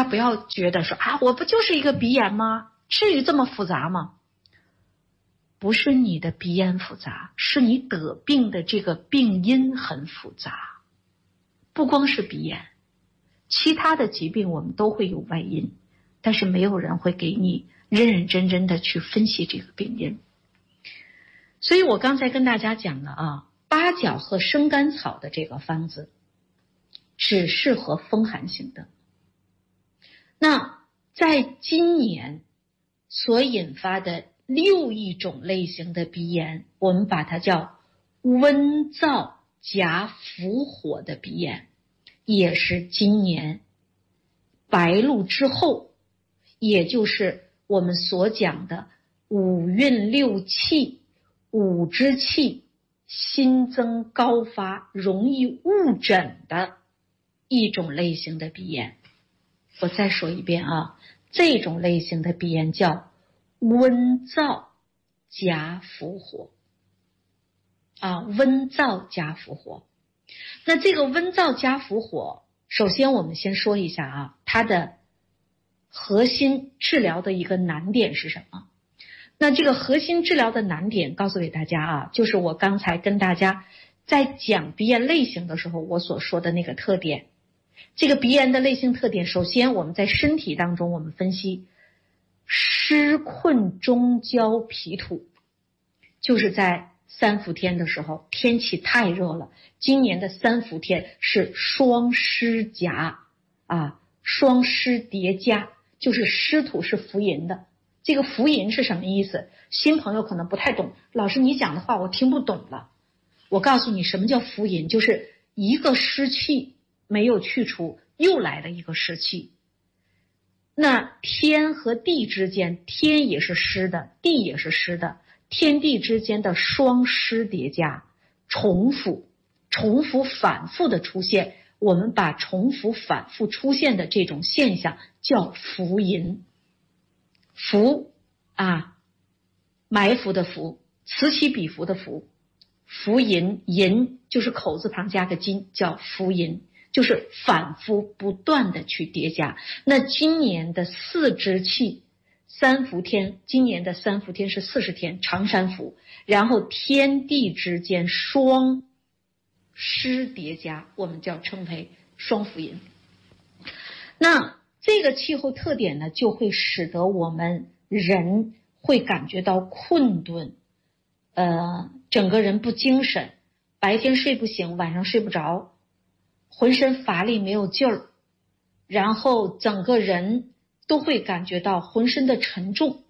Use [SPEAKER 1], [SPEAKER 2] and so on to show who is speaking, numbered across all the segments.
[SPEAKER 1] 家不要觉得说啊，我不就是一个鼻炎吗？至于这么复杂吗？不是你的鼻炎复杂，是你得病的这个病因很复杂。不光是鼻炎，其他的疾病我们都会有外因，但是没有人会给你认认真真的去分析这个病因。所以我刚才跟大家讲了啊，八角和生甘草的这个方子只适合风寒型的。那在今年所引发的6亿种类型的鼻炎，我们把它叫温燥夹伏火的鼻炎，也是今年白露之后，也就是我们所讲的五运六气、五之气新增高发，容易误诊的一种类型的鼻炎。我再说一遍啊，这种类型的鼻炎叫温燥夹伏火啊，温燥夹伏火。那这个温燥夹伏火，首先我们先说一下啊，它的核心治疗的一个难点是什么？那这个核心治疗的难点告诉给大家啊，就是我刚才跟大家在讲鼻炎类型的时候我所说的那个特点。这个鼻炎的类型特点，首先我们在身体当中我们分析湿困中焦脾土，就是在三伏天的时候，天气太热了，今年的三伏天是双湿夹啊，双湿叠加，就是湿土是伏吟的。这个伏吟是什么意思？新朋友可能不太懂，老师你讲的话我听不懂了。我告诉你什么叫伏吟，就是一个湿气没有去除，又来了一个湿气。那天和地之间，天也是湿的，地也是湿的，天地之间的双湿叠加，重复反复的出现，我们把重复反复出现的这种现象叫伏吟。伏啊，埋伏的伏，此起彼伏的伏，伏吟，吟就是口字旁加个金，叫伏吟，就是反复不断的去叠加。那今年的四之气三伏天，今年的三伏天是40天长山伏，然后天地之间双湿叠加，我们叫称为双伏吟。那这个气候特点呢，就会使得我们人会感觉到困顿，整个人不精神，白天睡不醒，晚上睡不着，浑身乏力没有劲儿，然后整个人都会感觉到浑身的沉重，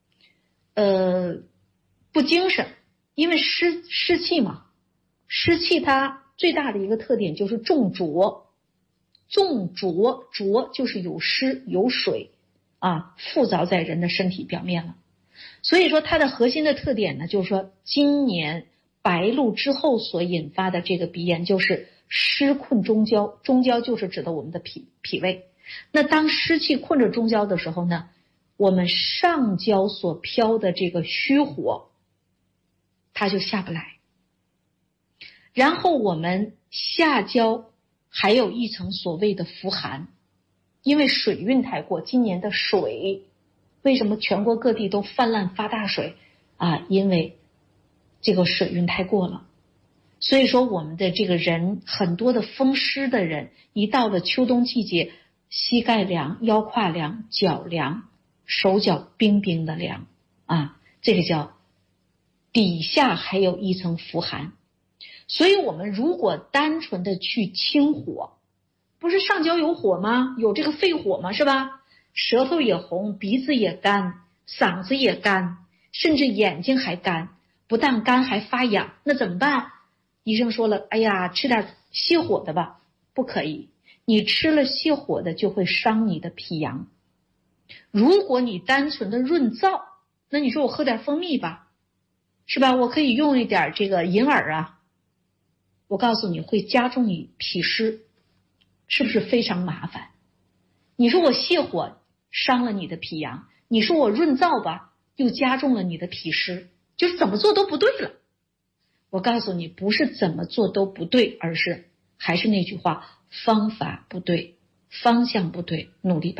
[SPEAKER 1] 不精神，因为湿气嘛，湿气它最大的一个特点就是重浊，浊就是有湿有水啊，附着在人的身体表面了。所以说它的核心的特点呢，就是说今年白露之后所引发的这个鼻炎就是湿困中焦，中焦就是指的我们的脾胃。那当湿气困着中焦的时候呢，我们上焦所飘的这个虚火它就下不来，然后我们下焦还有一层所谓的伏寒，因为水运太过，今年的水为什么全国各地都泛滥发大水啊？因为这个水运太过了。所以说我们的这个人，很多的风湿的人，一到了秋冬季节，膝盖凉，腰胯凉，脚凉，手脚冰冰的凉啊，这个叫底下还有一层伏寒。所以我们如果单纯的去清火，不是上焦有火吗？有这个肺火吗？是吧？舌头也红，鼻子也干，嗓子也干，甚至眼睛还干，不但干还发痒，那怎么办？医生说了，哎呀，吃点泻火的吧。不可以，你吃了泻火的就会伤你的脾阳。如果你单纯的润燥，那你说我喝点蜂蜜吧，是吧？我可以用一点这个银耳啊，我告诉你会加重你脾湿，是不是非常麻烦？你说我泻火伤了你的脾阳，你说我润燥吧又加重了你的脾湿，就是怎么做都不对了。我告诉你，不是怎么做都不对，而是还是那句话，方法不对，方向不对，努力